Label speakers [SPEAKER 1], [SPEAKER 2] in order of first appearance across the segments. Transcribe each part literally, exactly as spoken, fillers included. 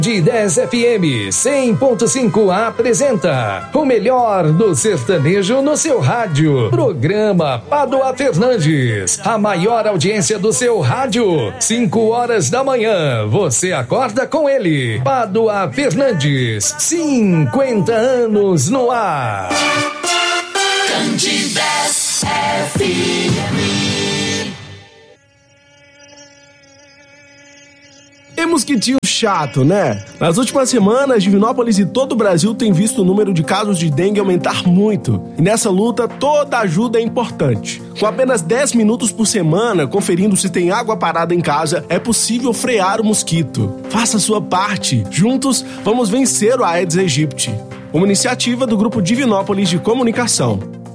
[SPEAKER 1] De dez F M cem ponto cinco apresenta o melhor do sertanejo no seu rádio. Programa Padua Fernandes, a maior audiência do seu rádio. cinco horas da manhã, você acorda com ele. Padua Fernandes, cinquenta anos no ar.
[SPEAKER 2] Candidez F M.
[SPEAKER 3] E mosquitinho chato, né? Nas últimas semanas, Divinópolis e todo o Brasil têm visto o número de casos de dengue aumentar muito. E nessa luta, toda ajuda é importante. Com apenas dez minutos por semana, conferindo se tem água parada em casa, é possível frear o mosquito. Faça a sua parte. Juntos, vamos vencer o Aedes aegypti. Uma iniciativa do Grupo Divinópolis de Comunicação.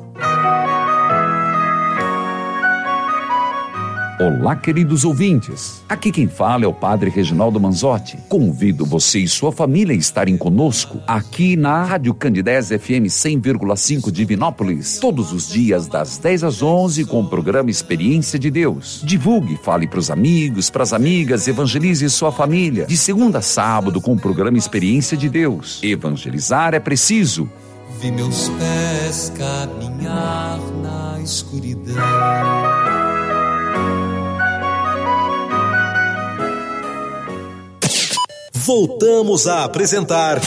[SPEAKER 4] Olá, queridos ouvintes. Aqui quem fala é o Padre Reginaldo Manzotti. Convido você e sua família a estarem conosco aqui na Rádio Candidez F M cem vírgula cinco Divinópolis, todos os dias das dez às onze com o programa Experiência de Deus. Divulgue, fale para os amigos, para as amigas, evangelize sua família. De segunda a sábado com o programa Experiência de Deus. Evangelizar é preciso.
[SPEAKER 5] Vi meus pés caminhar na escuridão.
[SPEAKER 6] Voltamos a apresentar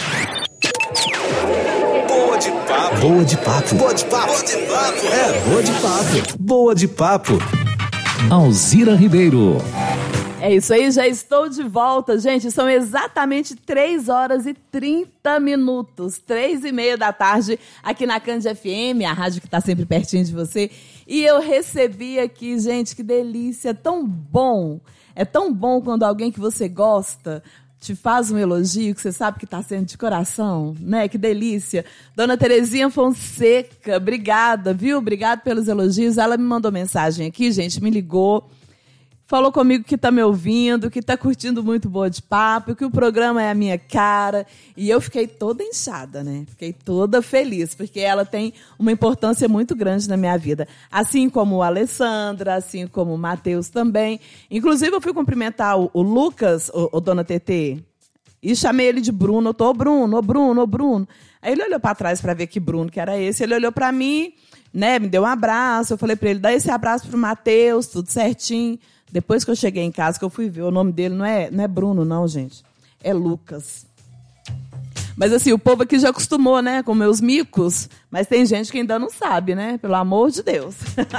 [SPEAKER 6] Boa de Papo.
[SPEAKER 7] Boa de Papo.
[SPEAKER 6] Boa de Papo. Boa de Papo.
[SPEAKER 7] É, Boa de Papo. Boa de Papo.
[SPEAKER 8] Alzira Ribeiro.
[SPEAKER 9] É isso aí, já estou de volta, gente. São exatamente três horas e trinta minutos, três e meia da tarde, aqui na Cand F M, a rádio que está sempre pertinho de você. E eu recebi aqui, gente, que delícia, é tão bom. É tão bom quando alguém que você gosta te faz um elogio que você sabe que está sendo de coração, né? Que delícia. Dona Terezinha Fonseca, obrigada, viu? Obrigada pelos elogios. Ela me mandou mensagem aqui, gente, me ligou. Falou comigo que tá me ouvindo, que tá curtindo muito Boa de Papo, que o programa é a minha cara. E eu fiquei toda inchada, né? Fiquei toda feliz, porque ela tem uma importância muito grande na minha vida. Assim como a Alessandra, assim como o Matheus também. Inclusive, eu fui cumprimentar o, o Lucas, o, o Dona Tetê, e chamei ele de Bruno. Eu tô, ô Bruno, ô Bruno, ô Bruno. Aí ele olhou para trás para ver que Bruno que era esse. Ele olhou para mim, né? Me deu um abraço. Eu falei para ele, dá esse abraço pro Matheus, tudo certinho. Depois que eu cheguei em casa, que eu fui ver, o nome dele não é, não é Bruno, não, gente. É Lucas. Mas, assim, o povo aqui já acostumou, né, com meus micos. Mas tem gente que ainda não sabe, né? Pelo amor de Deus.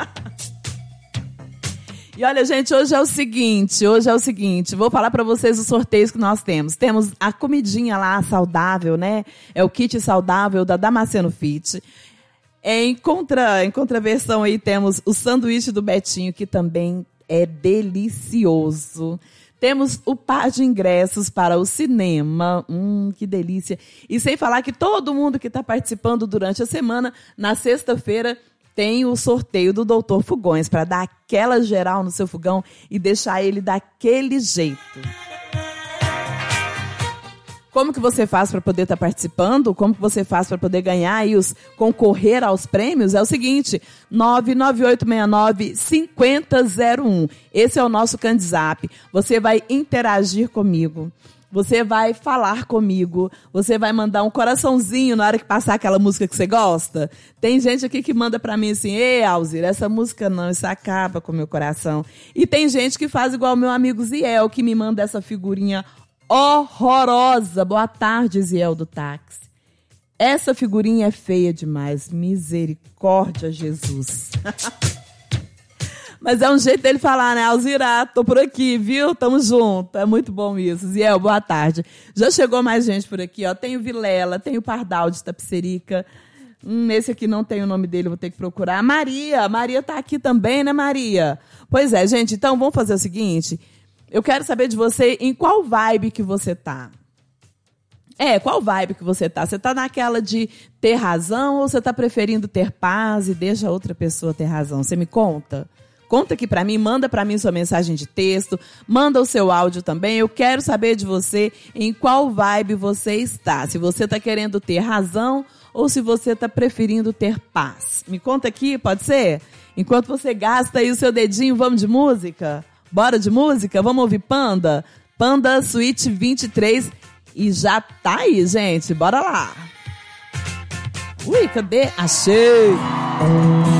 [SPEAKER 9] E olha, gente, hoje é o seguinte, hoje é o seguinte, vou falar para vocês os sorteios que nós temos. Temos a comidinha lá, saudável, né? É o kit saudável da Damasceno Fit. Em, contra, em contraversão aí temos o sanduíche do Betinho, que também é delicioso. Temos o par de ingressos para o cinema. Hum, que delícia. E sem falar que todo mundo que está participando durante a semana, na sexta-feira, tem o sorteio do doutor Fugões, para dar aquela geral no seu fogão e deixar ele daquele jeito. Como que você faz para poder estar tá participando? Como que você faz para poder ganhar e os, concorrer aos prêmios? É o seguinte, nove nove oito seis nove cinco zero zero um. Esse é o nosso Candizap. Você vai interagir comigo. Você vai falar comigo. Você vai mandar um coraçãozinho na hora que passar aquela música que você gosta. Tem gente aqui que manda para mim assim, ei, Alzira, essa música não, isso acaba com o meu coração. E tem gente que faz igual o meu amigo Ziel, que me manda essa figurinha horrorosa. Boa tarde, Ziel do táxi. Essa figurinha é feia demais. Misericórdia, Jesus. Mas é um jeito dele falar, né? Alzira, tô por aqui, viu? Tamo junto. É muito bom isso. Ziel, boa tarde. Já chegou mais gente por aqui, ó. Tem o Vilela, tem o Pardal de Tapicerica. Hum, esse aqui não tem o nome dele, vou ter que procurar. Maria, a Maria tá aqui também, né, Maria? Pois é, gente. Então, vamos fazer o seguinte... Eu quero saber de você em qual vibe que você tá. É, qual vibe que você tá? Você tá naquela de ter razão ou você tá preferindo ter paz e deixa outra pessoa ter razão? Você me conta? Conta aqui pra mim, manda pra mim sua mensagem de texto, manda o seu áudio também. Eu quero saber de você em qual vibe você está. Se você tá querendo ter razão ou se você tá preferindo ter paz. Me conta aqui, pode ser? Enquanto você gasta aí o seu dedinho, vamos de música? Bora de música? Vamos ouvir Panda? Panda Suite vinte e três. E já tá aí, gente. Bora lá. Ui, cadê? Achei!